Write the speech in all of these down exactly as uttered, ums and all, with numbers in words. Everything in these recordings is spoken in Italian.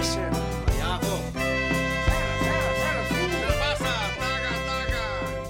Buonasera. Jacopo. Sera, sera, sera, su. Basta, taga, taga.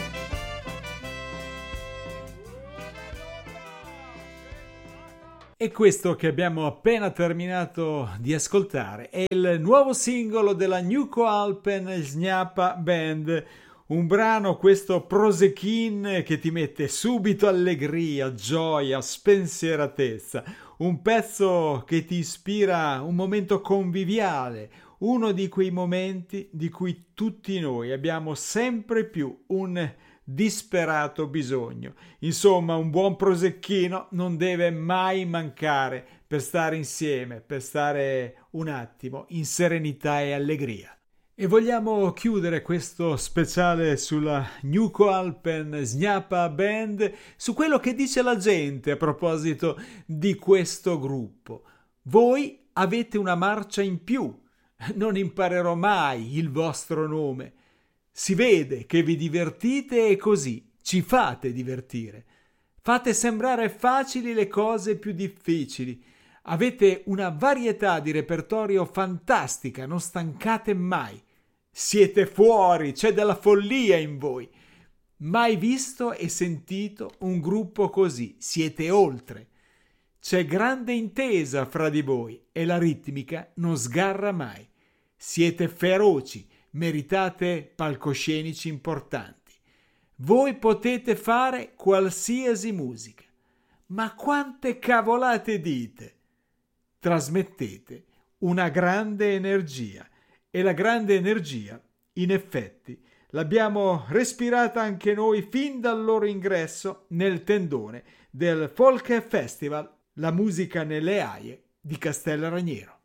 E questo che abbiamo appena terminato di ascoltare è il nuovo singolo della Nuco Alpen Snjapa Band, un brano, questo prosechin, che ti mette subito allegria, gioia, spensieratezza, un pezzo che ti ispira un momento conviviale, uno di quei momenti di cui tutti noi abbiamo sempre più un disperato bisogno. Insomma, un buon prosecchino non deve mai mancare per stare insieme, per stare un attimo in serenità e allegria. E vogliamo chiudere questo speciale sulla Nuco Alpen Snjapa Band su quello che dice la gente a proposito di questo gruppo. Voi avete una marcia in più, non imparerò mai il vostro nome. Si vede che vi divertite e così ci fate divertire. Fate sembrare facili le cose più difficili. Avete una varietà di repertorio fantastica, non stancate mai. Siete fuori, c'è della follia in voi. Mai visto e sentito un gruppo così, siete oltre. C'è grande intesa fra di voi e la ritmica non sgarra mai. Siete feroci, meritate palcoscenici importanti. Voi potete fare qualsiasi musica, ma quante cavolate dite? Trasmettete una grande energia. E la grande energia, in effetti, l'abbiamo respirata anche noi fin dal loro ingresso nel tendone del Folk Festival, la musica nelle Aie di Castellaragnero.